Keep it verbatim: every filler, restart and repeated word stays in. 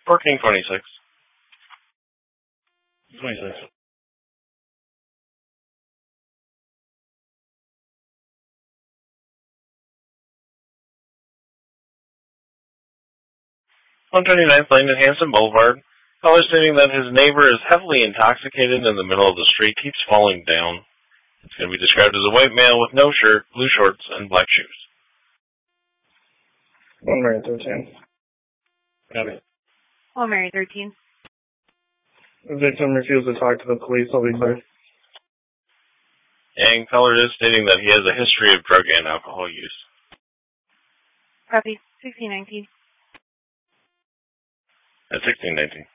fourteen twenty-six. twenty-six. one twenty-ninth Lane and Hanson Boulevard. Caller stating that his neighbor is heavily intoxicated in the middle of the street, keeps falling down. It's going to be described as a white male with no shirt, blue shorts, and black shoes. one Mary thirteen. Copy. one Mary thirteen. The victim refused to talk to the police. I'll be clear. And caller is stating that he has a history of drug and alcohol use. Copy. sixteen nineteen. At sixteen nineteen.